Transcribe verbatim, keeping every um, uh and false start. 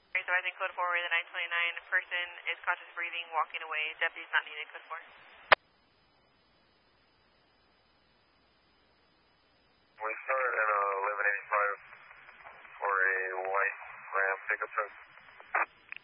Advising code four, the nine twenty-nine. Person is conscious breathing, walking away. Deputies not needed, code four. We started at uh, eleven eighty-five for a white Ram pickup truck.